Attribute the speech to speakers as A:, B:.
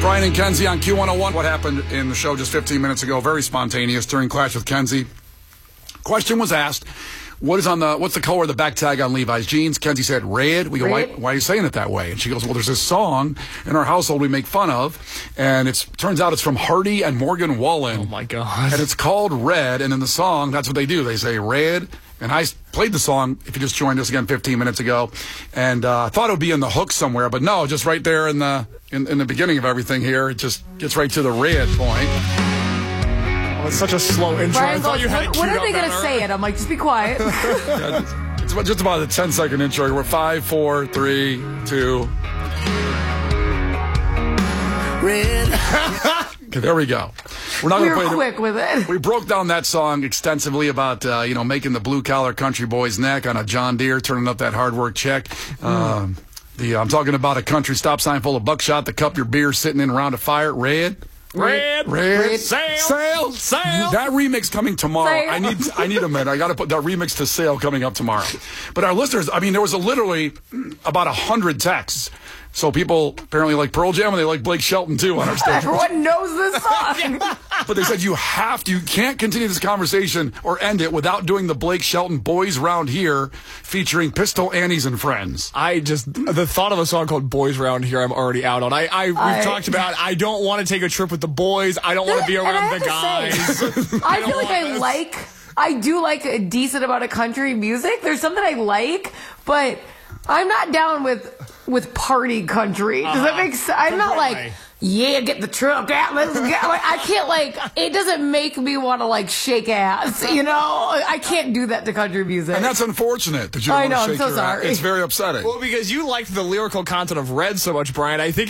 A: Brian and Kenzie on Q101. What happened in the show just 15 minutes ago? Very spontaneous during Clash with Kenzie. Question was asked, what's the color of the back tag on Levi's jeans? Kenzie said, red. We go, why are you saying it that way? And she goes, well, there's this song in our household we make fun of, and turns out it's from Hardy and Morgan Wallen.
B: Oh, my God.
A: And it's called Red, and in the song, that's what they do. They say red. And I played the song, if you just joined us again 15 minutes ago, and I thought it would be in the hook somewhere, but no, just right there in the beginning of everything here, it just gets right to the red point.
B: Oh, it's such a slow intro.
C: Brian
B: I thought
C: goes,
B: you had it
C: what
B: queued
C: are they
B: up
C: going to say it? I'm like, just be quiet.
A: Yeah, it's just about a 10-second intro. We're 5, 4, 3, 2. Red. Okay, there we go. We're not going to play
C: quick with it.
A: We broke down that song extensively about making the blue collar country boy's neck on a John Deere, turning up that hard work check. I'm talking about a country stop sign full of buckshot, the cup your beer sitting in around a fire. Red.
B: Sail.
A: That remix coming tomorrow.
C: Sail.
A: I need a minute. I got to put that remix to sale coming up tomorrow. But our listeners, there was literally about 100 texts. So people apparently like Pearl Jam and they like Blake Shelton too on our station.
C: Everyone knows this song.
A: But they said you can't continue this conversation or end it without doing the Blake Shelton Boys Round Here featuring Pistol Annies and Friends.
B: The thought of a song called Boys Round Here, I'm already out on. We've talked about, I don't want to take a trip with the boys. I don't want to be around the guys.
C: I feel like I do like a decent amount of country music. There's something I like, but I'm not down with party country. Does that make sense? I'm not like, yeah, get the truck out, let's go. I can't it doesn't make me want to shake ass, I can't do that to country music.
A: And that's unfortunate that you don't want to shake your ass.
C: sorry.
A: It's very upsetting.
B: Well, because you liked the lyrical content of Red so much, Brian, I think